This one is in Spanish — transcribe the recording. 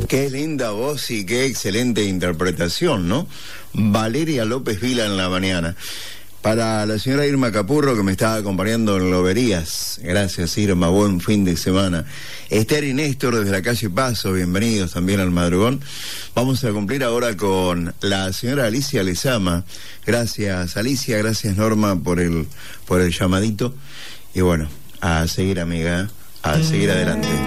Qué linda voz y qué excelente interpretación, ¿no? Valeria López Vila en la mañana. Para la señora Irma Capurro, que me está acompañando en Loberías. Gracias, Irma, buen fin de semana. Esther y Néstor desde la calle Paso, bienvenidos también al madrugón. Vamos a cumplir ahora con la señora Alicia Lezama. Gracias, Alicia, gracias, Norma, por el llamadito. Y bueno, a seguir, amiga, a seguir adelante.